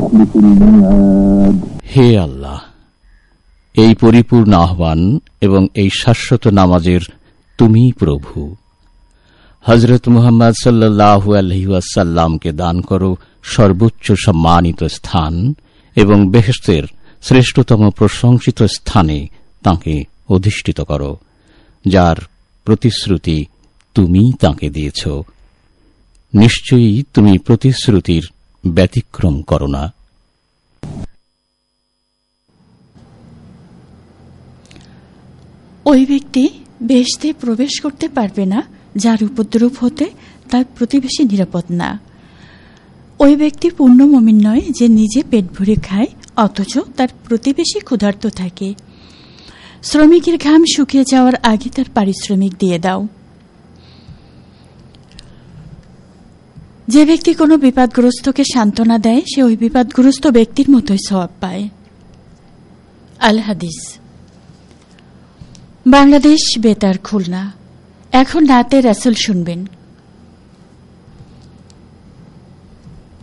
يخلف الميعاد. হে আল্লাহ, এই পরিপূর্ণ আহ্বান এবং এই শাশ্বত নামাজের তুমি প্রভু। হযরত মুহাম্মদ সাল্লাল্লাহু আলাইহি ওয়াসাল্লামকে দান করো সর্বোচ্চ সম্মানিত স্থান এবং বেহেশতের শ্রেষ্ঠতম প্রশংসিত স্থানে তাঁকে অধিষ্ঠিত করো, যার প্রতিশ্রুতি তুমি তাঁকে দিয়েছ। নিশ্চয়ই তুমি প্রতিশ্রুতির ব্যতিক্রম করো না। ওই ব্যক্তি বেহেশতে প্রবেশ করতে পারবে না যার উপদ্রব হতে তার প্রতিবেশী নিরাপদ না। ওই ব্যক্তি পূর্ণ মুমিন নয় যে নিজে পেট ভরে খায় অথচ তার প্রতিবেশী ক্ষুধার্ত থাকে। শ্রমিকের ঘাম শুকিয়ে যাওয়ার আগে তার পারিশ্রমিক দিয়ে দাও। যে ব্যক্তি কোনো বিপদগ্রস্তকে সান্ত্বনা দেয় সে ওই বিপদগ্রস্ত ব্যক্তির মতোই সওয়াব পায়। আল হাদিস। বাংলাদেশ বেতার, খুলনা। এখন রাতে রাসূল শুনবেন।